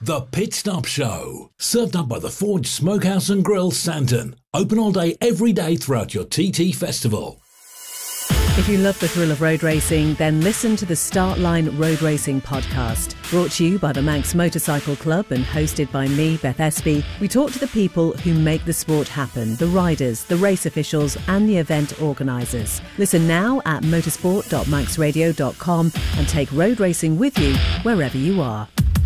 The Pit Stop Show. Served up by the Forge Smokehouse and Grill, Santon. Open all day, every day throughout your TT Festival. If you love the thrill of road racing, then listen to the Start Line Road Racing podcast. Brought to you by the Manx Motorcycle Club and hosted by me, Beth Espy. We talk to the people who make the sport happen, the riders, the race officials and the event organisers. Listen now at motorsport.manxradio.com and take road racing with you wherever you are.